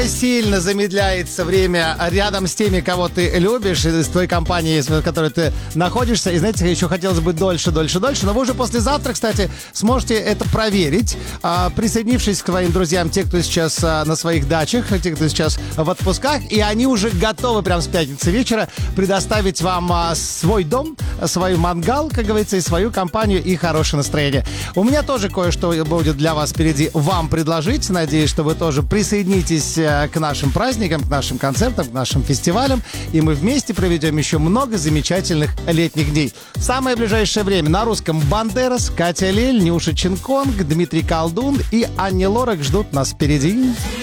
Сильно замедляется время рядом с теми, кого ты любишь, и с той компанией, в которой ты находишься. И, знаете, еще хотелось бы дольше. Но вы уже послезавтра, кстати, сможете это проверить, присоединившись к своим друзьям, те, кто сейчас на своих дачах, те, кто сейчас в отпусках, и они уже готовы прямо с пятницы вечера предоставить вам свой дом, свой мангал, как говорится, и свою компанию, и хорошее настроение. У меня тоже кое-что будет для вас впереди вам предложить. Надеюсь, что вы тоже присоединитесь к нашим праздникам, к нашим концертам, к нашим фестивалям, и мы вместе проведем еще много замечательных летних дней. В самое ближайшее время на русском Бандерас, Катя Лель, Нюша Чинконг, Дмитрий Колдун и Анни Лорак ждут нас впереди.